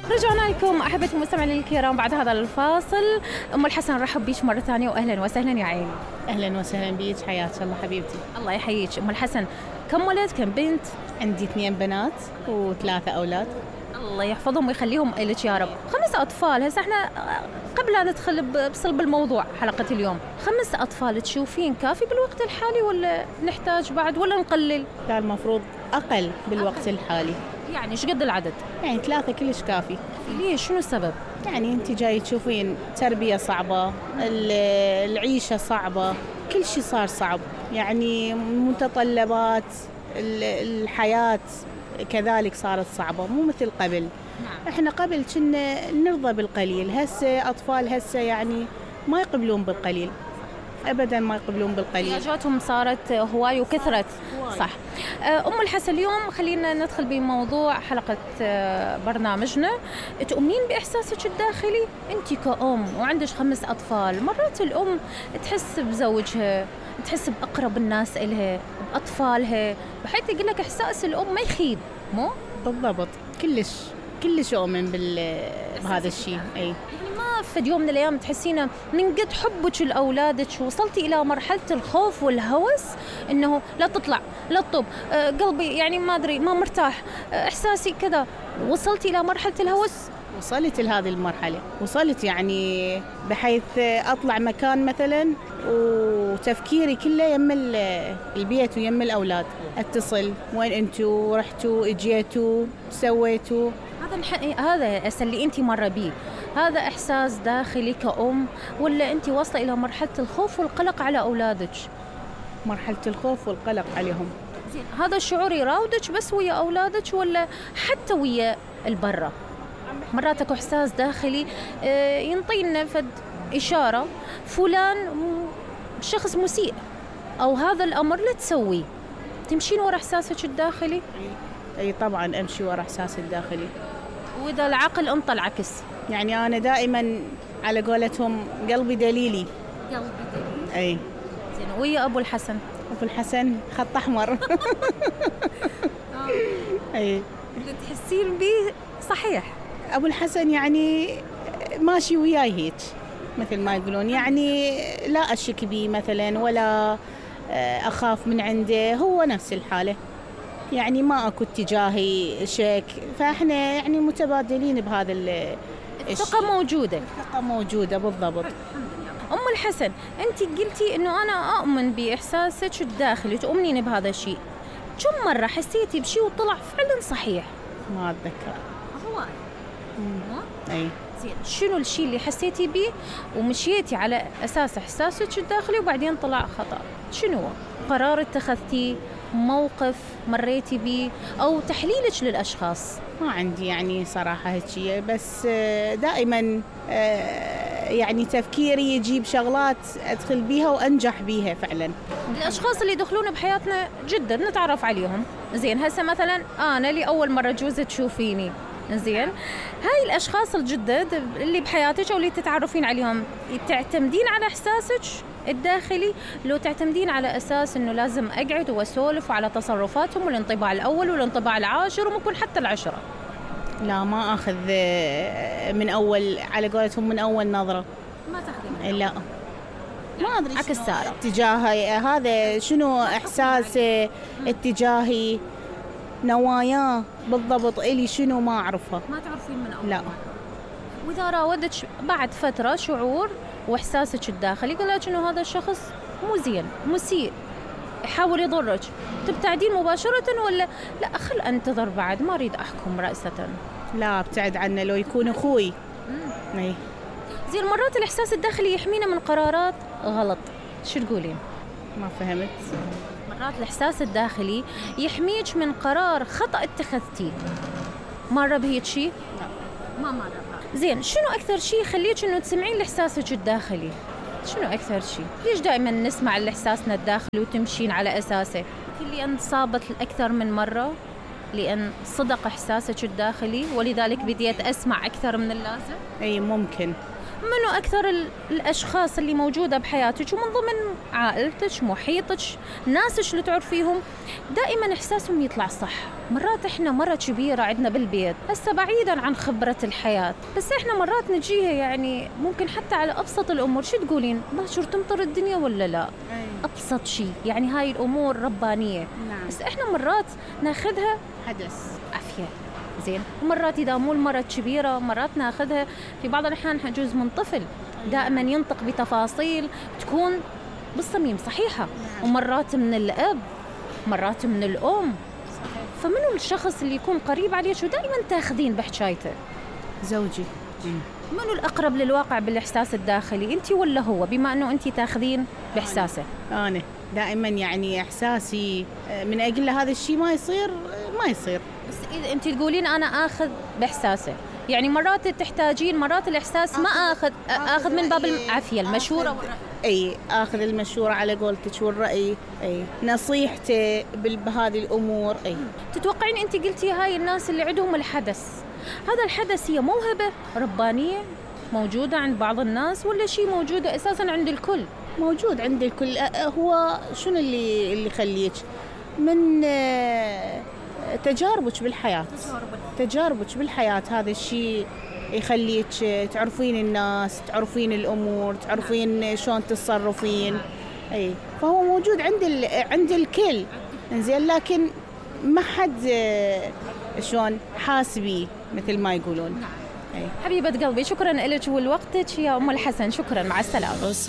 رجعنا لكم أحبتي المستمعين الكرام بعد هذا الفاصل. أم الحسن رحب بيش مرة ثانية وأهلا وسهلا يا عيني. أهلا وسهلا بيك، حياك الله حبيبتي. الله يحييك. أم الحسن كم ولد كم بنت؟ عندي 2 بنات و3 أولاد. الله يحفظهم ويخليهم لك يا رب. 5 أطفال. هسه احنا قبل لا ندخل بصلب الموضوع حلقة اليوم، 5 أطفال تشوفين كافي بالوقت الحالي ولا نحتاج بعد ولا نقلل؟ لا، المفروض أقل بالوقت الحالي. يعني ايش قد العدد؟ يعني 3 كلش كافي. ليش؟ شنو السبب؟ يعني أنت جاي تشوفين تربية صعبة، العيشة صعبة، كل شيء صار صعب، يعني متطلبات الحياة كذلك صارت صعبة، مو مثل قبل. احنا قبل كنا نرضى بالقليل، هسه أطفال هسه يعني ما يقبلون بالقليل أبدا، ما يقبلون بالقليل. احتياجاتهم صارت هواي وكثرت. صح. أم الحسن اليوم خلينا ندخل بموضوع حلقة برنامجنا. تؤمنين بإحساسك الداخلي؟ أنت كأم وعندك 5 أطفال، مرات الأم تحس بزوجها، تحس بأقرب الناس إلها، بأطفالها، بحيث يقول لك إحساس الأم ما يخيب، مو؟ بالضبط. كلش أؤمن بهذا الشيء. أي ما في يوم من الأيام تحسينه من قد حبك لأولادك وصلتي إلى مرحلة الخوف والهوس إنه لا تطلع لا تطب، قلبي يعني ما أدري ما مرتاح، إحساسي كذا، وصلتي إلى مرحلة الهوس؟ وصلت لهذه المرحلة، وصلت يعني بحيث أطلع مكان مثلا وتفكيري كله يم البيت ويم الأولاد، أتصل وين أنتوا، رحتوا اجيتوا سويتوا. هذا اللي أنت مرة بيه، هذا إحساس داخلي كأم ولا أنت واصلة إلى مرحلة الخوف والقلق على أولادك؟ مرحلة الخوف والقلق عليهم. زين، هذا الشعور يراودك بس ويا أولادك ولا حتى ويا البرة؟ مرات اكو إحساس داخلي ينطينا فد إشارة فلان شخص مسيء أو هذا الأمر لا تسويه، تمشين ورا إحساسك الداخلي؟ أي طبعا أمشي ورا إحساسي الداخلي. وإذا العقل انطى العكس؟ يعني أنا دائما على قولتهم قلبي دليلي. أي زين. ويا أبو الحسن؟ أبو الحسن خط أحمر. أي تحسين به صحيح. أبو الحسن يعني ماشي وياي هيك مثل ما يقولون، يعني لا أشك بيه مثلا ولا أخاف من عنده، هو نفس الحالة، يعني ما أكو اتجاهي شك، فإحنا يعني متبادلين بهذا الثقة موجودة. الثقة موجودة بالضبط. أم الحسن، أنت قلتي إنه أنا أؤمن بإحساسك الداخلي، تؤمنين بهذا الشيء، كم مرة حسيتي بشيء وطلع فعلا صحيح؟ ما أتذكر. هو أي زين. شنو الشيء اللي حسيتي به ومشيتي على أساس إحساسك الداخلي وبعدين طلع خطأ؟ شنو قرار اتخذتي، موقف مريتي به، أو تحليلك للأشخاص؟ ما عندي يعني صراحة هالشيء، بس دائما يعني تفكيري يجيب شغلات أدخل بيها وأنجح بيها فعلا. الأشخاص اللي يدخلون بحياتنا جدا نتعرف عليهم. زين، هسه مثلا أنا لأول مرة جوزة تشوفيني، زين، هاي الأشخاص الجدد اللي بحياتك أو اللي تتعرفين عليهم، تعتمدين على إحساسك الداخلي لو تعتمدين على أساس إنه لازم أقعد وأسولف على تصرفاتهم والانطباع الأول والانطباع العاشر وممكن حتى العشرة؟ لا، ما أخذ من أول على قولتهم من أول نظرة. ما تاخذين؟ لا، ما أدري عكس سارة اتجاهي هذا، شنو إحساس اتجاهي، نواياه بالضبط إلي شنو ما أعرفها. ما تعرفين من أول؟ لا. وإذا راودك بعد فترة شعور وإحساسك الداخلي قال لك إنه هذا الشخص مو زين، مسيء، يحاول يضرك، تبتعدين مباشرة ولا لا خل أنتظر بعد ما أريد أحكم رأسة؟ لا، ابتعد عنه لو يكون أخوي. أي زين. مرات الإحساس الداخلي يحمينا من قرارات غلط، شو تقولين؟ ما فهمت. مرات الإحساس الداخلي يحميك من قرار خطأ اتخذتيه، مرة بهيك شيء؟ لا، ما مرة. زين، شنو أكثر شيء يخليك إنه تسمعين لإحساسك الداخلي؟ شنو أكثر شيء؟ ليش دائما نسمع لإحساسنا الداخلي وتمشين على أساسه؟ لأن صابت أكثر من مرة، لأن صدق إحساسك الداخلي ولذلك بديت أسمع أكثر من اللازم؟ أي ممكن. منو أكثر الأشخاص اللي موجودة بحياتك ومن ضمن عائلتك محيطك ناسك اللي تعرفيهم دائما إحساسهم يطلع صح. مرات إحنا مرة كبيرة عندنا بالبيت هسه بعيدا عن خبرة الحياة، بس إحنا مرات نجيها يعني ممكن حتى على أبسط الأمور. شو تقولين باكر تمطر الدنيا ولا لا؟ أبسط شيء يعني هاي الأمور ربانية. نعم. بس إحنا مرات ناخذها حدث عافية زين، ومرات إذا مو المرة كبيرة مرات ناخذها في بعض الأحيان حجوز من طفل دائما ينطق بتفاصيل تكون بالصميم صحيحة، ومرات من الأب مرات من الأم. فمنو الشخص اللي يكون قريب عليك ودائما تاخذين بحكايته؟ زوجي. منو الأقرب للواقع بالإحساس الداخلي، أنت ولا هو، بما أنه أنت تاخذين بإحساسه؟ أنا دائما يعني إحساسي من أجل له هذا الشيء ما يصير ما يصير. بس إذا أنت تقولين أنا آخذ بإحساسه، يعني مرات تحتاجين مرات الإحساس ما آخذ من باب العافية المشورة أي آخذ المشورة على قولتك والرأي، أي نصيحته بهذه الأمور. أي تتوقعين أنت قلتي هاي الناس اللي عندهم الحدث، هذا الحدث هي موهبة ربانية موجودة عند بعض الناس ولا شيء موجودة أساساً عند الكل؟ موجود عند الكل. هو شنو اللي يخليك من تجاربك بالحياة. تجاربك بالحياة هذا الشيء يخليك تعرفين الناس، تعرفين الأمور، تعرفين شلون تتصرفين. أي فهو موجود عند الكل إنزين، لكن ما حد شلون حاسبي مثل ما يقولون. حبيبة قلبي شكراً لك ولوقتك يا أم الحسن، شكراً، مع السلامة.